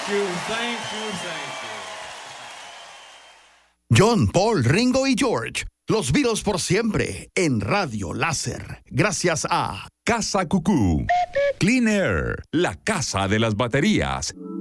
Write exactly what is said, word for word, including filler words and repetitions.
you, thank you, thank you. John, Paul, Ringo y George. Los Beatles por siempre en Radio Láser. Gracias a Casa Cucú. Clean Air, la casa de las baterías.